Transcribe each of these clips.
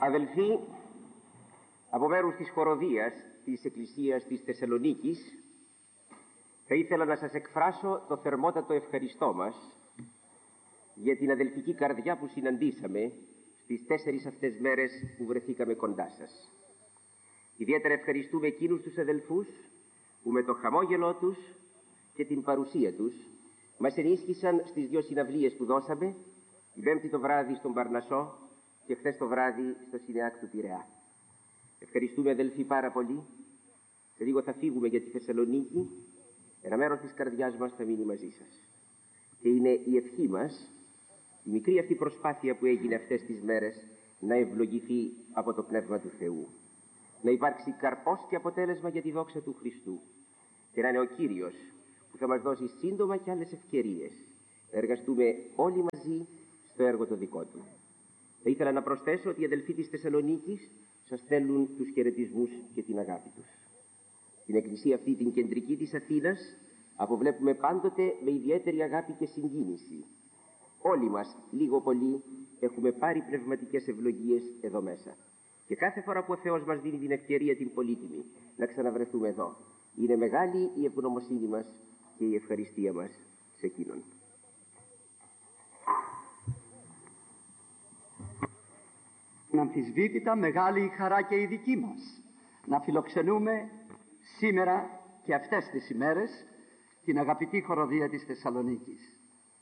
Αδελφοί, από μέρους της χοροδίας της Εκκλησίας της Θεσσαλονίκης, θα ήθελα να σας εκφράσω το θερμότατο ευχαριστώ μας για την αδελφική καρδιά που συναντήσαμε στις 4 αυτές μέρες που βρεθήκαμε κοντά σας. Ιδιαίτερα ευχαριστούμε εκείνους τους αδελφούς που με το χαμόγελό τους και την παρουσία τους μας ενίσχυσαν στις 2 συναυλίες που δώσαμε, την Πέμπτη το βράδυ στον Παρνασσό και χθες το βράδυ στο Σινεάκ του Πειραιά. Ευχαριστούμε αδελφοί πάρα πολύ. Σε λίγο θα φύγουμε για τη Θεσσαλονίκη. Ένα μέρος της καρδιάς μας θα μείνει μαζί σας. Και είναι η ευχή μας, η μικρή αυτή προσπάθεια που έγινε αυτές τις μέρες, να ευλογηθεί από το Πνεύμα του Θεού. Να υπάρξει καρπός και αποτέλεσμα για τη δόξα του Χριστού. Και να είναι ο Κύριος που θα μας δώσει σύντομα και άλλες ευκαιρίες να εργαστούμε όλοι μαζί στο έργο το δικό Του. Θα ήθελα να προσθέσω ότι οι αδελφοί της Θεσσαλονίκης σας στέλνουν τους χαιρετισμούς και την αγάπη τους. Την εκκλησία αυτή, την κεντρική της Αθήνας, αποβλέπουμε πάντοτε με ιδιαίτερη αγάπη και συγκίνηση. Όλοι μας, λίγο πολύ, έχουμε πάρει πνευματικές ευλογίες εδώ μέσα. Και κάθε φορά που ο Θεός μας δίνει την ευκαιρία την πολύτιμη να ξαναβρεθούμε εδώ, είναι μεγάλη η ευγνωμοσύνη μας και η ευχαριστία μας σε Εκείνον. Αμφισβήτητα μεγάλη η χαρά και η δική μας να φιλοξενούμε σήμερα και αυτές τις ημέρες την αγαπητή χοροδία της Θεσσαλονίκης.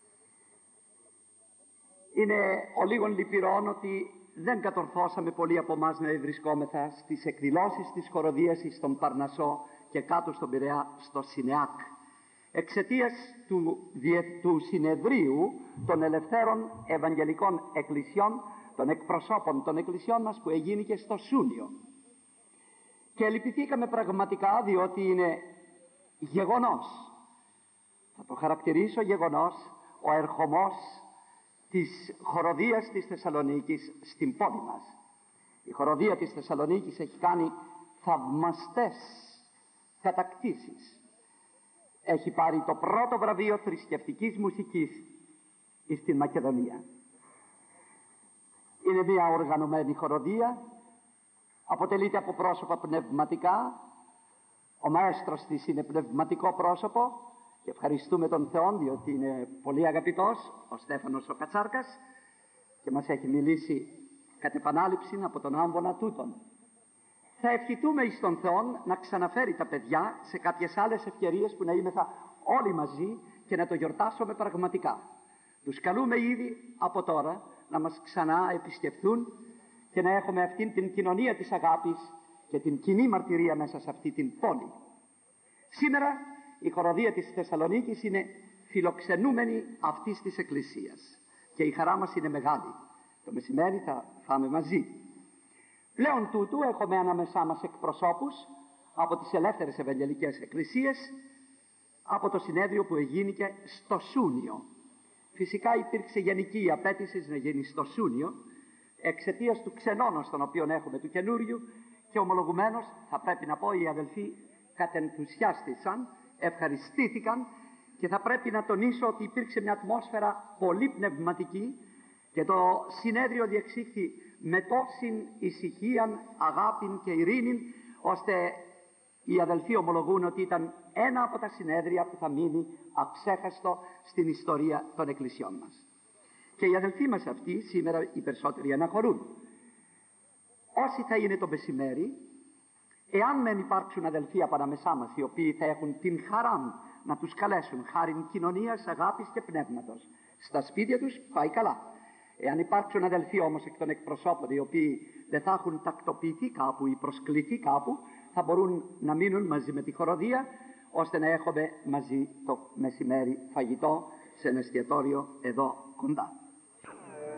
Είναι ο λίγων λυπηρών ότι δεν κατορθώσαμε πολλοί από εμάς να ευρισκόμεθα στις εκδηλώσεις της χοροδίας στον Παρνασσό και κάτω στον Πειραιά στο Σινεάκ, εξαιτίας του συνεδρίου των ελευθέρων Ευαγγελικών Εκκλησιών, των εκπροσώπων των εκκλησιών μας, που έγινε και στο Σούνιο. Και λυπηθήκαμε πραγματικά, διότι είναι γεγονός, θα το χαρακτηρίσω γεγονός, ο ερχομός της χοροδίας της Θεσσαλονίκης στην πόλη μας. Η χοροδία της Θεσσαλονίκης έχει κάνει θαυμαστές κατακτήσεις. Έχει πάρει το πρώτο βραβείο θρησκευτικής μουσικής στην Μακεδονία. Είναι μια οργανωμένη χοροδία, αποτελείται από πρόσωπα πνευματικά. Ο μαέστρος της είναι πνευματικό πρόσωπο και ευχαριστούμε τον Θεό, διότι είναι πολύ αγαπητός, ο Στέφανος ο Κατσάρκας, και μας έχει μιλήσει κατ' επανάληψη από τον άμβονα τούτον. Θα ευχηθούμε εις τον Θεό να ξαναφέρει τα παιδιά σε κάποιες άλλες ευκαιρίες που να είμεθα όλοι μαζί και να το γιορτάσουμε πραγματικά. Τους καλούμε ήδη από τώρα να μας ξανά επισκεφθούν και να έχουμε αυτήν την κοινωνία της αγάπης και την κοινή μαρτυρία μέσα σε αυτή την πόλη. Σήμερα η χοροδία της Θεσσαλονίκης είναι φιλοξενούμενη αυτής της εκκλησίας και η χαρά μας είναι μεγάλη. Το μεσημέρι θα φάμε μαζί. Πλέον τούτου έχουμε ανάμεσά μας εκπροσώπους από τις ελεύθερες Ευαγγελικές Εκκλησίες, από το συνέδριο που εγίνηκε στο Σούνιο. Φυσικά υπήρξε γενική απέτηση να γίνει στο Σούνιο εξαιτίας του ξενώνος τον οποίο έχουμε του καινούριου, και ομολογουμένως θα πρέπει να πω οι αδελφοί κατενθουσιάστησαν, ευχαριστήθηκαν, και θα πρέπει να τονίσω ότι υπήρξε μια ατμόσφαιρα πολύ πνευματική και το συνέδριο διεξήχθη με τόση ησυχία, αγάπη και ειρήνη, ώστε οι αδελφοί ομολογούν ότι ήταν ένα από τα συνέδρια που θα μείνει αξέχαστο στην ιστορία των εκκλησιών μας. Και οι αδελφοί μας αυτοί σήμερα οι περισσότεροι αναχωρούν. Όσοι θα είναι το μεσημέρι, εάν δεν υπάρξουν αδελφοί από ανάμεσά μας οι οποίοι θα έχουν την χαρά να τους καλέσουν χάριν κοινωνίας, αγάπης και πνεύματος στα σπίτια τους, πάει καλά. Εάν υπάρξουν αδελφοί όμως εκ των εκπροσώπων οι οποίοι δεν θα έχουν τακτοποιηθεί κάπου ή προσκληθεί κάπου, θα μπορούν να μείνουν μαζί με τη χοροδία, ώστε να έχουμε μαζί το μεσημέρι φαγητό σε ένα εστιατόριο εδώ κοντά.